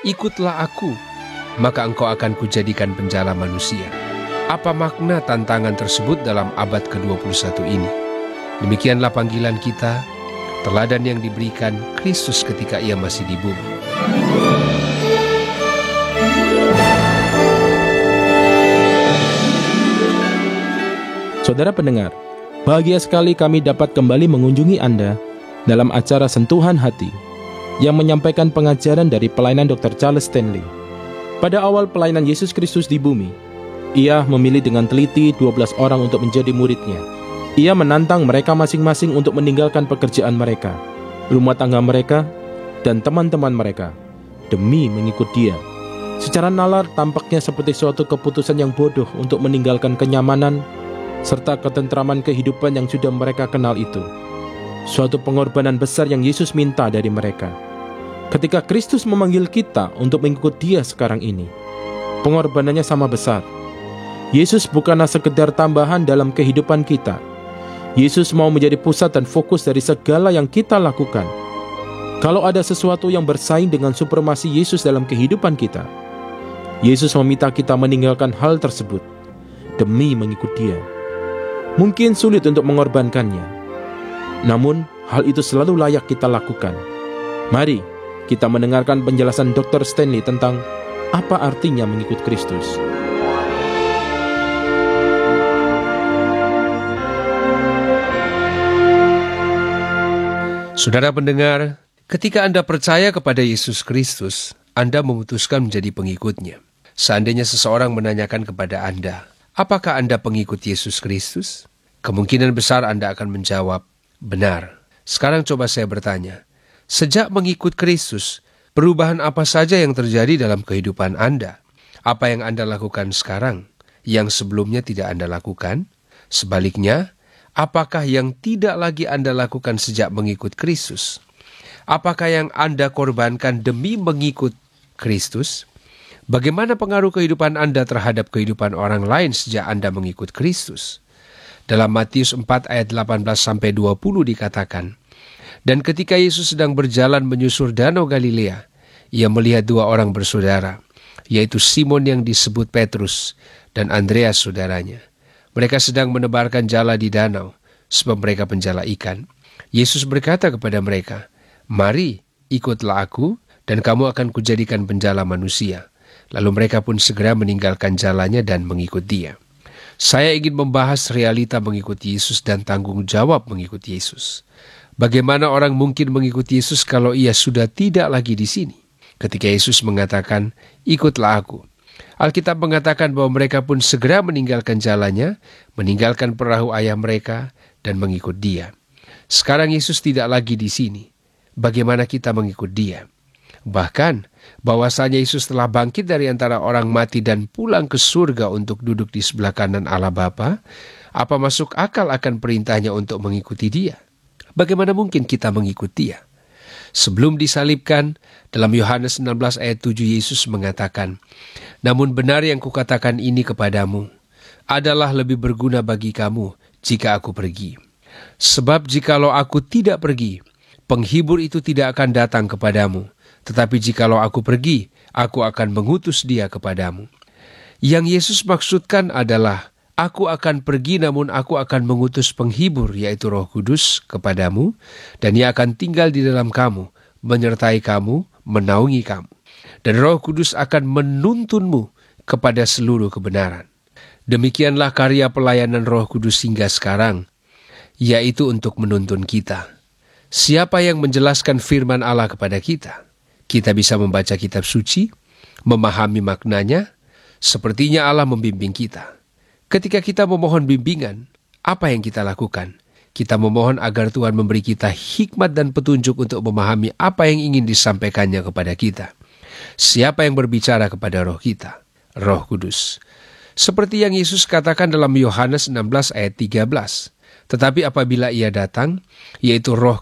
ikutlah aku, maka engkau akan kujadikan penjala manusia. Apa makna tantangan tersebut dalam abad ke-21 ini? Demikianlah panggilan kita, teladan yang diberikan Kristus ketika ia masih di bumi. Saudara pendengar, bahagia sekali kami dapat kembali mengunjungi Anda dalam acara Sentuhan Hati yang menyampaikan pengajaran dari pelayanan Dr. Charles Stanley. Pada awal pelayanan Yesus Kristus di bumi, ia memilih dengan teliti 12 orang untuk menjadi muridnya. Ia menantang mereka masing-masing untuk meninggalkan pekerjaan mereka, rumah tangga mereka, dan teman-teman mereka, demi mengikut dia. Secara nalar tampaknya seperti suatu keputusan yang bodoh untuk meninggalkan kenyamanan serta ketentraman kehidupan yang sudah mereka kenal itu. Suatu pengorbanan besar yang Yesus minta dari mereka. Ketika Kristus memanggil kita untuk mengikut dia sekarang ini, pengorbanannya sama besar. Yesus bukanlah sekedar tambahan dalam kehidupan kita. Yesus mau menjadi pusat dan fokus dari segala yang kita lakukan. Kalau ada sesuatu yang bersaing dengan supremasi Yesus dalam kehidupan kita, Yesus meminta kita meninggalkan hal tersebut demi mengikut dia. Mungkin sulit untuk mengorbankannya, namun hal itu selalu layak kita lakukan. Mari kita mendengarkan penjelasan Dr. Stanley tentang apa artinya mengikut Kristus. Saudara pendengar, ketika Anda percaya kepada Yesus Kristus, Anda memutuskan menjadi pengikutnya. Seandainya seseorang menanyakan kepada Anda, apakah Anda pengikut Yesus Kristus? Kemungkinan besar Anda akan menjawab, benar. Sekarang coba saya bertanya, sejak mengikut Kristus, perubahan apa saja yang terjadi dalam kehidupan Anda? Apa yang Anda lakukan sekarang, yang sebelumnya tidak Anda lakukan? Sebaliknya, apakah yang tidak lagi Anda lakukan sejak mengikut Kristus? Apakah yang Anda korbankan demi mengikut Kristus? Bagaimana pengaruh kehidupan Anda terhadap kehidupan orang lain sejak Anda mengikut Kristus? Dalam Matius 4 ayat 18-20 dikatakan, dan ketika Yesus sedang berjalan menyusur danau Galilea, ia melihat dua orang bersaudara, yaitu Simon yang disebut Petrus dan Andreas saudaranya. Mereka sedang menebarkan jala di danau, sebab mereka penjala ikan. Yesus berkata kepada mereka, mari, ikutlah aku, dan kamu akan kujadikan penjala manusia. Lalu mereka pun segera meninggalkan jalannya dan mengikut dia. Saya ingin membahas realita mengikuti Yesus dan tanggung jawab mengikuti Yesus. Bagaimana orang mungkin mengikuti Yesus kalau ia sudah tidak lagi di sini? Ketika Yesus mengatakan, ikutlah aku, Alkitab mengatakan bahwa mereka pun segera meninggalkan jalannya, meninggalkan perahu ayah mereka, dan mengikut dia. Sekarang Yesus tidak lagi di sini. Bagaimana kita mengikut dia? Bahkan, bahwasanya Yesus telah bangkit dari antara orang mati dan pulang ke surga untuk duduk di sebelah kanan Allah Bapa, apa masuk akal akan perintahnya untuk mengikuti dia? Bagaimana mungkin kita mengikuti dia? Sebelum disalibkan, dalam Yohanes 16 ayat 7 Yesus mengatakan, namun benar yang kukatakan ini kepadamu, adalah lebih berguna bagi kamu jika aku pergi. Sebab jikalau aku tidak pergi, penghibur itu tidak akan datang kepadamu. Tetapi jikalau aku pergi, aku akan mengutus dia kepadamu. Yang Yesus maksudkan adalah, aku akan pergi namun aku akan mengutus penghibur, yaitu Roh Kudus, kepadamu, dan ia akan tinggal di dalam kamu, menyertai kamu, menaungi kamu. Dan Roh Kudus akan menuntunmu kepada seluruh kebenaran. Demikianlah karya pelayanan Roh Kudus hingga sekarang, yaitu untuk menuntun kita. Siapa yang menjelaskan firman Allah kepada kita? Kita bisa membaca kitab suci, memahami maknanya, sepertinya Allah membimbing kita. Ketika kita memohon bimbingan, apa yang kita lakukan? Kita memohon agar Tuhan memberi kita hikmat dan petunjuk untuk memahami apa yang ingin disampaikannya kepada kita. Siapa yang berbicara kepada roh kita? Roh Kudus. Seperti yang Yesus katakan dalam Yohanes 16 ayat 13. Tetapi apabila ia datang, yaitu Roh